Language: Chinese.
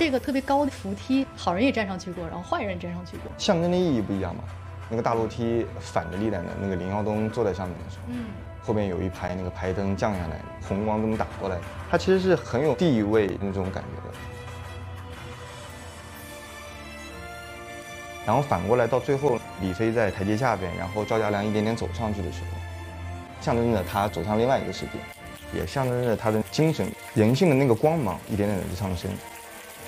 这个特别高的扶梯，好人也站上去过，然后坏人也站上去过， 象征的意义不一样嘛。那个大楼梯反着历代的，那个林耀东坐在上面的时候，后边有一排那个排灯降下来，红光灯打过来，它其实是很有地位那种感觉的。然后反过来到最后，李飞在台阶下边，然后赵家良一点点走上去的时候，象征着他走向另外一个世界，也象征着他的精神、人性的那个光芒一点点的上升。